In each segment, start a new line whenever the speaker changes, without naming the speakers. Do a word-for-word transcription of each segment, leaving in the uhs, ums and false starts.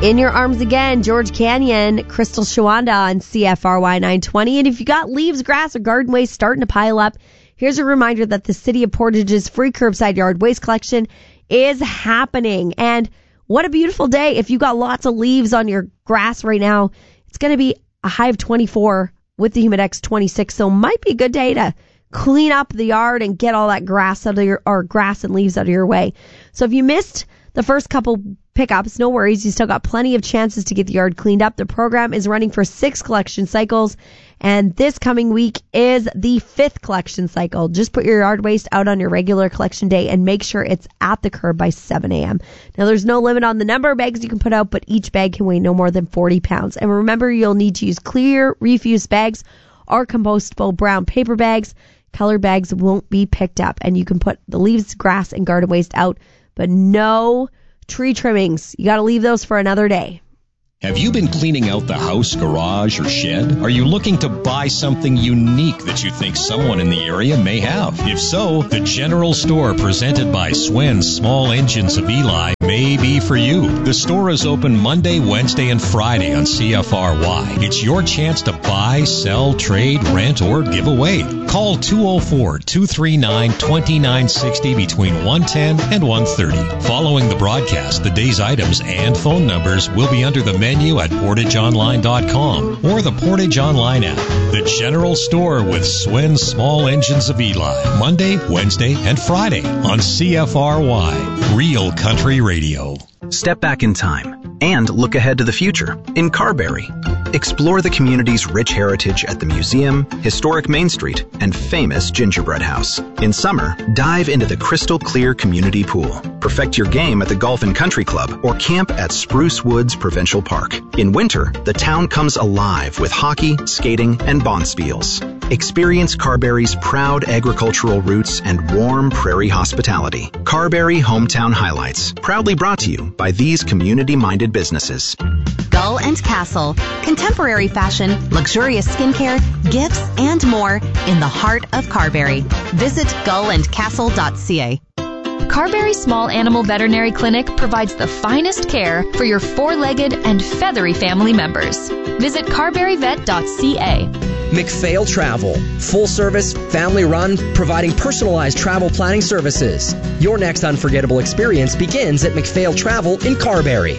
In Your Arms Again, George Canyon, Crystal Shawanda on C F R Y nine twenty. And if you got leaves, grass, or garden waste starting to pile up, here's a reminder that the City of Portage's free curbside yard waste collection is happening. And what a beautiful day. If you got lots of leaves on your grass right now, it's going to be a high of twenty-four with the Humidex twenty-six. So might be a good day to clean up the yard and get all that grass out of your, or grass and leaves out of your way. So if you missed the first couple pickups, no worries. You still got plenty of chances to get the yard cleaned up. The program is running for six collection cycles, and this coming week is the fifth collection cycle. Just put your yard waste out on your regular collection day and make sure it's at the curb by seven a.m. Now, there's no limit on the number of bags you can put out, but each bag can weigh no more than forty pounds. And remember, you'll need to use clear refuse bags or compostable brown paper bags. Color bags won't be picked up, and you can put the leaves, grass, and garden waste out, but no tree trimmings. You got to leave those for another day.
Have you been cleaning out the house, garage, or shed? Are you looking to buy something unique that you think someone in the area may have? If so, the General Store presented by Swen's Small Engines of Eli may be for you. The store is open Monday, Wednesday, and Friday on C F R Y. It's your chance to buy, sell, trade, rent, or give away. Call two oh four, two three nine, two nine six oh between one ten and one thirty. Following the broadcast, the day's items and phone numbers will be under the menu at portage online dot com or the Portage Online app. The General Store with Swen's Small Engines of Eli. Monday, Wednesday, and Friday on C F R Y. Real Country Radio.
Step back in time and look ahead to the future in Carberry. Explore the community's rich heritage at the museum, historic Main Street, and famous Gingerbread House. In summer, dive into the crystal clear community pool. Perfect your game at the Golf and Country Club or camp at Spruce Woods Provincial Park. In winter, the town comes alive with hockey, skating, and bonspiels. Experience Carberry's proud agricultural roots and warm prairie hospitality. Carberry Hometown Highlights, proudly brought to you by these community-minded businesses.
Gull and Castle. Contemporary fashion, luxurious skincare, gifts, and more in the heart of Carberry. Visit gull and castle dot c a.
Carberry Small Animal Veterinary Clinic provides the finest care for your four-legged and feathery family members. Visit carberry vet dot c a.
McPhail Travel, full service, family run, providing personalized travel planning services. Your next unforgettable experience begins at McPhail Travel in Carberry.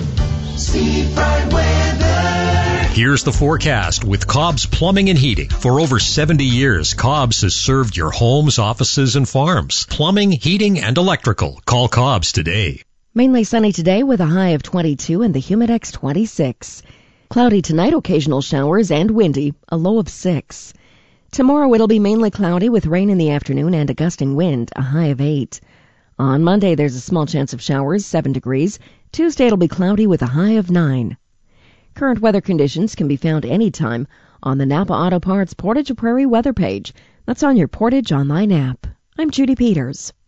Seafront weather.
Here's the forecast with Cobb's Plumbing and Heating. For over seventy years, Cobb's has served your homes, offices, and farms. Plumbing, heating, and electrical. Call Cobb's today.
Mainly sunny today with a high of twenty-two and the Humidex twenty-six. Cloudy tonight, occasional showers, and windy, a low of six. Tomorrow it'll be mainly cloudy with rain in the afternoon and a gusting wind, a high of eight. On Monday there's a small chance of showers, seven degrees. Tuesday it'll be cloudy with a high of nine. Current weather conditions can be found anytime on the Napa Auto Parts Portage Prairie weather page. That's on your Portage Online app. I'm Judy Peters.